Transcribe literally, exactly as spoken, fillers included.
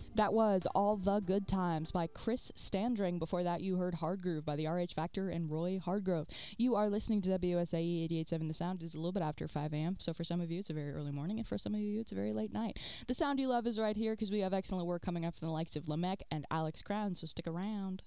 That was All the Good Times by Chris Standring. Before that, you heard Hard Groove by the R H Factor and Roy Hardgrove. You are listening to W S A E eighty-eight point seven The Sound. It is a little bit after five a.m., so for some of you, it's a very early morning, and for some of you, it's a very late night. The sound you love is right here, because we have excellent work coming up from the likes of Lamech and Alex Crown, so stick around.